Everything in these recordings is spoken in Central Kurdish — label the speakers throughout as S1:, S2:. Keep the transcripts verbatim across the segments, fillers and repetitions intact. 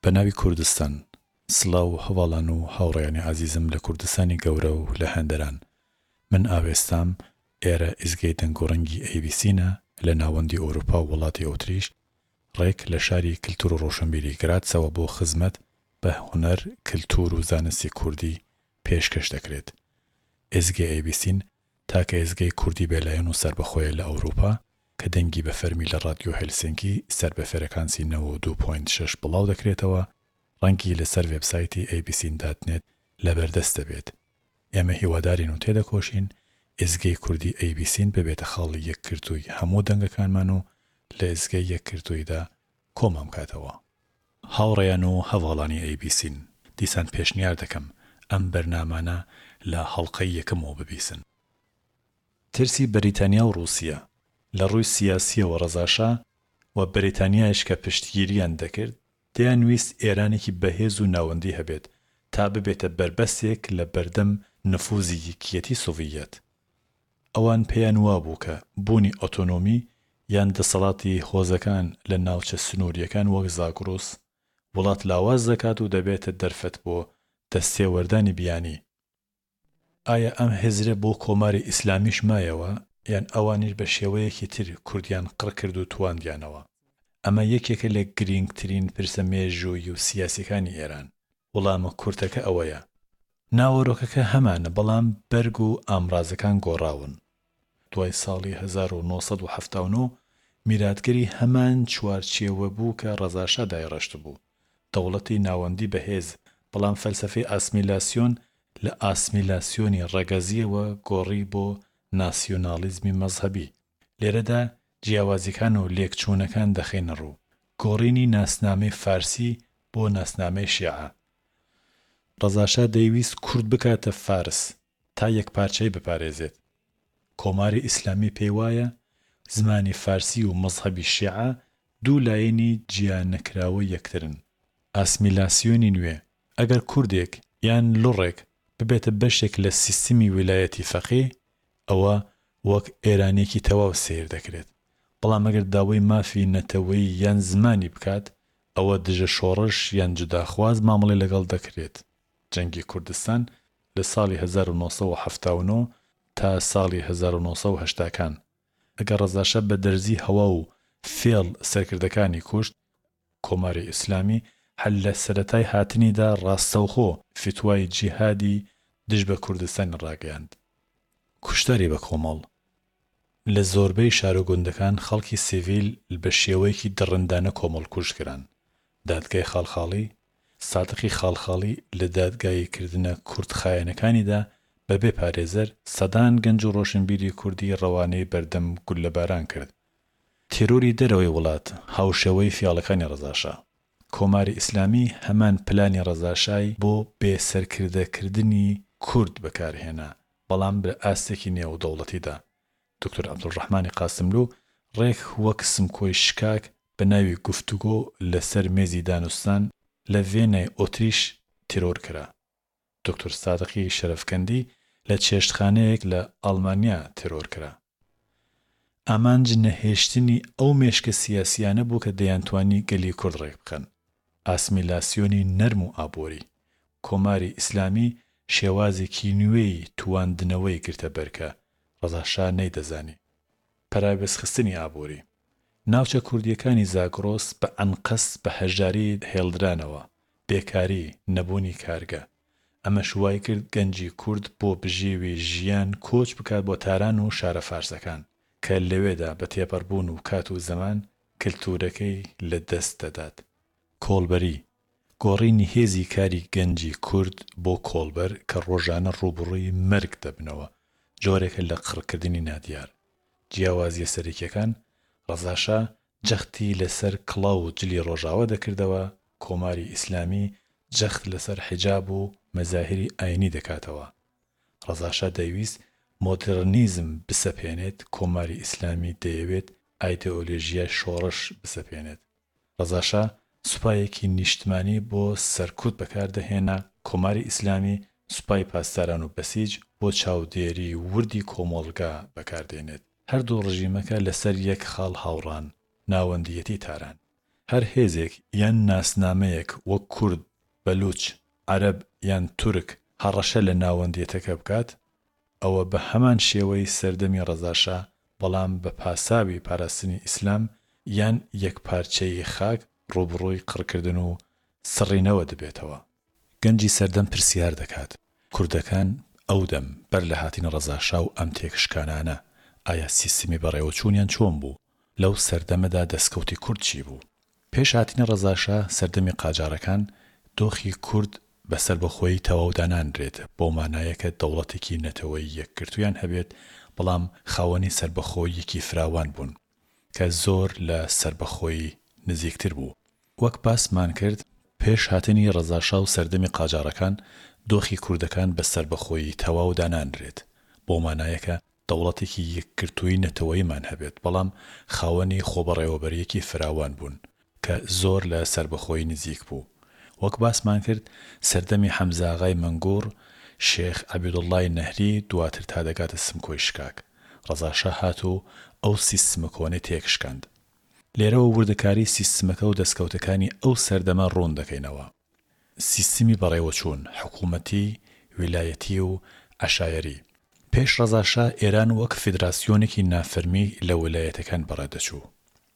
S1: بەناوی کوردستان سڵاو و هەواڵان و هاوڕێیانی عەزیزم لە کوردستانی گەورە و لە هەندەران. من ئاوێستام ئێرە ئیزگەی دەنگ و ڕەنگی ئێ بی سینە لە ناوەندی ئەوروپا و وڵاتی ئۆتریش ڕێک لە شاری کلتور و ڕۆشنبیری گراتسەوە بۆ خزمەت بە هونەر، کلتور و زانستی کوردی پێشکەش دەکرێت. ئێزگەی ئێ بی سین تاکە ئێزگەی کوردی بێلایەن و سەربەخۆیە لە ئەوروپا کە دەنگی بە فەرمی لە ڕادیۆ هێلسینکی سەربەفێرەکانسی نەوە و دوو پۆینت شەش بڵاو دەکرێتەوە، ڕەنگی لەسەر وێبسایتی ئێ بی سین دات نێت لەبەردەست دەبێت. ئێمە هیوادارین و تێدەکۆشین ئێزگەی کوردی ئێ بی سین ببێتە خاڵی یەکگرتووی هەموو دەنگەکانمان و لە ئێزگەی یەکگرتوویدا کۆمان بکاتەوە. هاوڕێیان و هەواڵانی ئێ بی سین، دیسان پێشنیار دەکەم ئەم بەرنامانە لە هەڵقەی یەکەمەوە ببیسن. ترسی بەریتانیا و رووسیا لە ڕووی سیاسیەوە ڕەزاشا و بەریتانیایش کە پشتگیریان دەکرد دەیانویست ئێرانێکی بەهێز و ناوەندی هەبێت تا ببێتە بربەسێک لە بەردەم نفوزی یەکیەتی سۆڤیەت. ئەوان پێیان وابوو کە بوونی ئۆتۆنۆمی یان دەسەڵاتی هۆزەکان لە ناوچە سنووریەکان وەک زاگرۆس وڵات لاواز دەکات و دەبێتە دەرفەت بۆ دەستێوەردانی بیانی. ئایا ئەم هێزرە بۆ کۆماری ئیسلامیش مایەوە یان ئەوانیش بە شێوەیەکی تر کوردیان قڕ کرد و تواندیانەوە؟ ئەمە یەکێکە لە گرنگترین پرسە مێژووی و سیاسیەکانی ئێران. وەڵامە کورتەکە ئەوەیە. ناوەڕۆکەکە هەمانە، بەڵام بەرگ و ئامرازەکان گۆڕاون. دوای ساڵی هەزار و نۆ سەد و هەفتاد و نۆ میراتگەری هەمان چوارچێوە بوو کە ڕەزاشا دایڕەشت بوو. دەوڵەتی ناوەندی بەهێز، بەڵام فەلسەفەی ئاسمیلاسیۆن لە ئاسمیلاسیۆنی ڕەگەزیەوە گۆڕی بۆ ناسیۆنالیزمی مەزهەبی. لێرەدا جیاوازیەکان و لێکچوونەکان دەخێنە ڕوو. گۆڕینی ناسنامەی فارسی بۆ ناسنامەی شیعە. ڕەزاشا دەیویست کورد بکاتە فارس تا یەکپارچەی بپارێزێت. کۆماری ئیسلامی پێی وایە زمانی فارسی و مەزهەبی شیعە دوو لایەنی جیانەکراوە یەکترن. ئاسمیلاسیۆنی نوێ ئەگەر کوردێک یان لوڕێک ببێتە بەشێک لە سیستمی ویلایەتی فەقیه، ئەوە وەک ئێرانێکی تەواو سیر دەکرێت. بەڵام ئەگەر داوای مافی نەتەوەی یان زمانی بکات، ئەوە دژە شۆڕش یان جوداخواز مامەڵەی لەگەڵ دەکرێت. جەنگی کوردستان لە ساڵی هەزار و نۆ سەد و هەفتاد و نۆ تا ساڵی هەزار و نۆ سەد و هەشتاکان ئەگەر ڕەزاشا بە دەرزی هەوا و فێڵ سەرکردەکانی کوشت، کۆماری ئیسلامی هەل لە سەرەتای هاتنیدا ڕاستەوخۆ فتوای جیهادی دژ بە کوردستان ڕاگەیاند. کوشتاری بە کۆمەڵ لە زۆربەی شارۆگوندەکان خەڵکی سیڤیل بە شێوەیەکی دڕندانە کۆمەڵ کوشتکران. دادگای خاڵخاڵی سادقی خاڵخاڵی لە دادگاییکردنە کورد خایەنەکانیدا بەبێ پارێزەر سەدان گەنج و ڕۆشنبیری کوردی ڕەوانەی بەردەم گولەباران کرد. تیرۆری دەرەوەی وڵات هاوشێوەی فیاڵەکانی ڕەزاشا. کۆماری ئیسلامی هەمان پلانی ڕەزاشای بۆ بێسەرکردەکردنی کورد بەکارهێنا، بەڵام بە ئاستێکی نێودەوڵەتیدا. دکتۆر عەبدوڵڕەحمانی قاسملوو ڕێک وەک سمکۆی شکاک بە ناوی گفتوگۆ لەسەر مێزی دانوستان لە ڤێنای ئۆتریش تیرۆر کرا. دکتۆر سادقی شەرەفکەندی لە چێشتخانەیەک لە ئەڵمانیا تیرۆر کرا. ئامانج نەهێشتنی ئەو مێشکە سیاسیانە بوو کە دەیانتوانی گەلی کورد ڕێک بکەن. ئاسمیلاسیۆنی نەرم و ئابۆری. کۆماری ئیسلامی شێوازێکی نوێی تواندنەوەی گرتە بەرکە، ڕەزاشا نەیدەزانی. پەرایبەستخستنی ئابۆری. ناوچە کوردیەکانی زاگرۆس بە ئەنقەس بە هەژاری هێڵدرانەوە. بێکاری، نەبوونی کارگە. ئەمە شوای کرد گەنجی کورد بۆ بژێوی ژیان کۆچ بکات بۆ تاران و شارە فارسەکان کە لەوێدا بە تێپەڕبوون و کات و زەمان کلتورەکەی لە دەست دەدات. کۆڵبەری گۆڕینی هێزی کاری گەنجی کورد بۆ کۆڵبەر کە ڕۆژانە ڕووبڕووی مەرگ دەبنەوە، جۆرێکە لە قڕکردنی نادیار. جیاوازیە سەرەکیەکان ڕەزاشا جەختی لەسەر کڵاو و جلی ڕۆژاوە دەکردەوە. کۆماری ئیسلامی جەخت لەسەر حیجاب و مەزاهیری ئاینی دەکاتەوە. ڕەزاشا دەیویست مۆدرنیزم بسەپێنێت. کۆماری ئیسلامی دەیەوێت ئایدئۆلۆژیای شۆڕش بسەپێنێت. ڕەزاشا سوپایەکی نیشتمانی بۆ سەرکوت بەکاردەهێنا. کۆماری ئیسلامی سوپای پاسداران و بەسیج بۆ چاودێری وردی کۆمەڵگا بەکاردێنێت. هەردوو ڕژیمەکە لەسەر یەک خاڵ هاوڕان، ناوەندیەتی تاران. هەر هێزێک یان ناسنامەیەک وەک کورد، بەلوچ، عەرەب یان تورک هەڕەشە لە ناوەندیەتەکە بکات، ئەوە بە هەمان شێوەی سەردەمی ڕەزاشا بەڵام بە پاساوی پاراستنی ئیسلام یان یەکپارچەیی خاک ڕوبڕووی قڕکردن و سڕینەوە دەبێتەوە. گەنجی سەردەم پرسیار دەکات کوردەکان ئەو دەم بەر لە هاتین ڕەزاشا و ئەم تێکشکانانە ئایا سیستمی بەڕێوەچوونیان چۆن بوو؟ لەو سەردەمەدا دەستکەوتی کورد چی بوو؟ پێش هاتینە ڕەزاشا سەردەمی قاجارەکان دۆخی کورد بەسەر بەخۆی تەواو دانانرێت بۆ مانایەکە دەوڵەتێکی نەتەوەی یەکگرتویان هەبێت بەڵام خاوەنی سربەخۆیەکی فراوان بوون کە زۆر لە سربەخۆی نزیکتر بوو. وەک باسمان کرد پێش هاتنی ڕەزاشا و سەردەمی قاجارەکان دۆخی کوردەکان بە سربەخۆی تەواو دانانرێت بۆ مانایەکە دەوڵەتێکی یەکگرتووی نەتەوەیمان هەبێت بەڵام خاوەنی خۆبەڕێوەبەریەکی فراوان بوون کە زۆر لە سربەخۆی نزیک بوو. وەک باسمان کرد سەردەمی حەمزاغای مەنگوڕ شێخ عەبیدوڵڵای نەهری دواتر تا دەگاتە سمکۆی شکاک ڕەزاشا هات و ئەو سیستمە کۆنەی تێکشکاند. لێرەوە وردەکاری سیستمەکە و دەستکەوتەکانی ئەو سەردەمە ڕوون دەکەینەوە. سیستمی بەڕێوەچوون حکوومەتی، ویلایەتی و عەشایەری. پێش ڕەزاشا ئێران وەک فیدراسیۆنێکی نافەرمی لە ویلایەتەکان بەڕێدەچوو.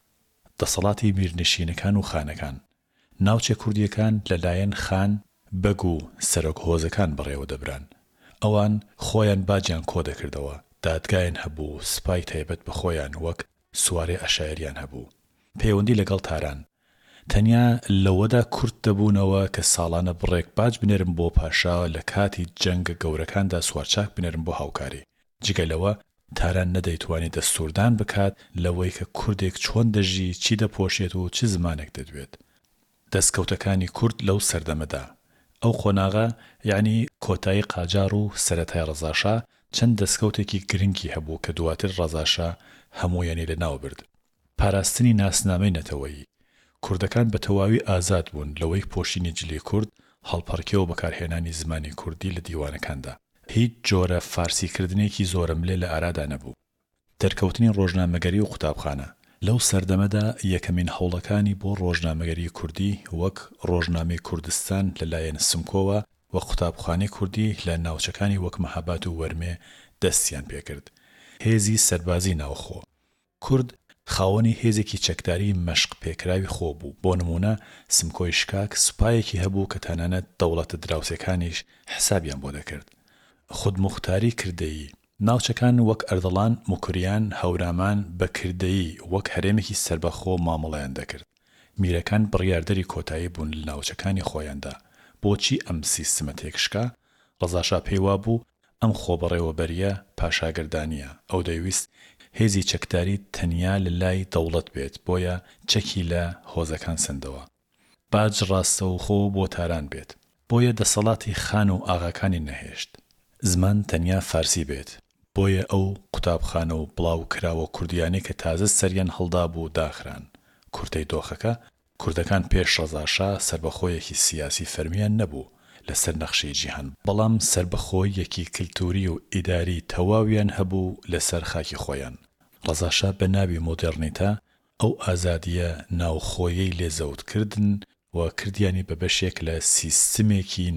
S1: دەسەڵاتی میرنشینەکان و خانەکان ناوچە کوردیەکان لەلایەن خان، بەگ و سەرۆک هۆزەکان بەڕێوە دەبران. ئەوان خۆیان باجیان کۆ دەکردەوە، دادگایان هەبوو، سپای تایبەت بە خۆیان وەک سوارێ عەشایەریان هەبوو. پەیوەندی لەگەڵ تاران تەنیا لەوەدا کورد دەبوونەوە کە ساڵانە بڕێک باج بنێرن بۆ پاشا لە کاتی جەنگە گەورەکاندا سوارچاک بنێرن بۆ هاوکاری. جگەلەوە تاران نەدەیتوانی دەستوردان بکات لەوەی کە کوردێک چۆن دەژی، چی دەپۆشێت و چ زمانێک دەدوێت. دەستکەوتەکانی کورد لەو سەردەمەدا ئەو قۆناغا یعنی کۆتایی قاجار و سەرەتای ڕەزاشا چەند دەستکەوتێکی گرنگی هەبوو کە دواتر ڕەزاشا هەموویانی لەناو برد. پاراستنی ناسنامەی نەتەوەیی کوردەکان بە تەواوی ئازاد بوون لەوەی پۆشینی جلی کورد هەڵپەڕکێ و بەکارهێنانی زمانی کوردی لە دیوانەکاندا. هیچ جۆرە فارسیکردنێکی زۆرەملێ لە ئارادا نەبوو. دەرکەوتنی ڕۆژنامەگەری و قوتابخانە لەو سەردەمەدا یەکەمین هەوڵەکانی بۆ ڕۆژنامەگەری کوردی وەک ڕۆژنامەی کوردستان لەلایەن سمکۆوە و قوتابخانەی کوردی لە ناوچەکانی وەک مەهاباد و وەرمێ دەستیان پێکرد. هێزی سەربازی ناوخۆ کورد خاوەنی هێزێکی چەکداری مەشق پێکراوی خۆ بوو. بۆ نمونە سمکۆی شکاک سوپایەکی هەبوو کە تەنانەت دەوڵەتە دراوسەکانیش حسابیان بۆ دەکرد. خودموختاری کردەیی ناوچەکان وەک ئەردەڵان، موکریان، هەورامان بە کردەیی وەک هەرێمێکی سربەخۆ مامەڵەیان دەکرد. میرەکان بڕیاردەری کۆتایی بوون لە ناوچەکانی خۆیاندا. بۆچی ئەم سیستمە تێکشکا؟ ڕەزاشا پێی وابوو ئەم خۆبەڕێوەبەریە پاشاگردانیە. ئەو دەیویست هێزی چەکداری تەنیا لە لای دەوڵەت بێت، بۆیە چەکی لە هۆزەکان سندەوە. باج ڕاستەوخۆ بۆ تاران بێت، بۆیە دەسەڵاتی خان و ئاغاکانی نەهێشت. زمان تەنیا فارسی بێت، بۆیە ئەو قوتابخانە و بڵاو کراوە کوردیانی کە تازە سەریان هەڵدا بوو داخران. کورتەی دۆخەکە کوردەکان پێش ڕەزاشا سربەخۆیەکی سیاسی فەرمیان نەبوو لەسەر نەخشەی جیهان، بەڵام سربەخۆیەکی کلتوری و ئیداری تەواویان هەبوو لەسەر خاکی خۆیان. ڕەزاشا بە ناوی مۆدێرنیتا ئەو ئازادیە ناوخۆیەی لێزەوتکردن و کردیانی بە بەشێک لە سیستمێکی